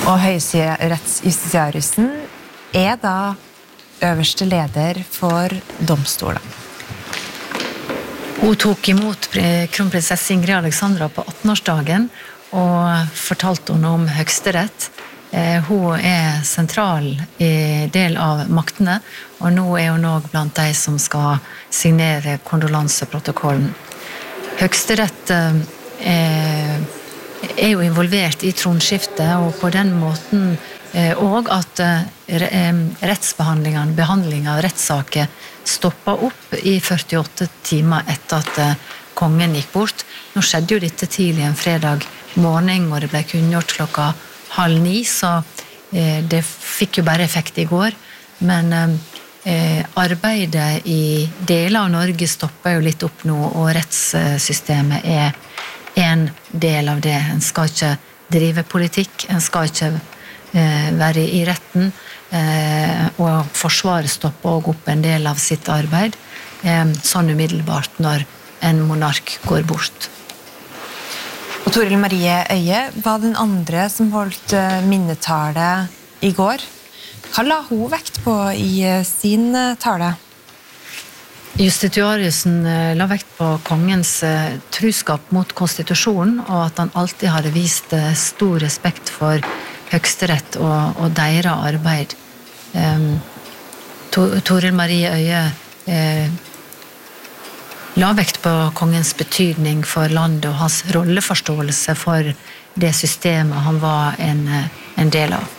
Og høyesterettsjustitiariusen da øverste leder for domstolen. Hun tok imot kronprinsesse Ingrid Alexandra på 18-årsdagen og fortalte henne om høyesterett. Hun sentral i del av maktene, og nå hun også blant de som skal signere kondolanseprotokollen. Høyesterett jo involvert i tronskiftet, og på den måten og at behandlingen av rettssaker stoppet opp i 48 timer etter at kongen gikk bort. Nå skjedde jo dette tidlig en fredag morgen, og det ble kunngjort 8:30, så det fikk jo bare effekt i går. Men arbeidet i deler av Norge stopper jo litt opp nå, og rettssystemet en del av det. En skal ikke drive politikk, en skal ikke være i retten, og forsvaret stopper også opp en del av sitt arbeid, sånn umiddelbart når en monark går bort. Og Toril Marie Øie var den andre som holdt minnetale i går. Hva la hun vekt på i sin tale? Justitiariusen la vekt på kongens truskap mot konstitusjonen, og at han alltid hadde vist stor respekt for høyesterett og deres arbeid. Toril Marie Øie la vekt på kongens betydning for landet og hans rolleforståelse for det systemet han var en del av.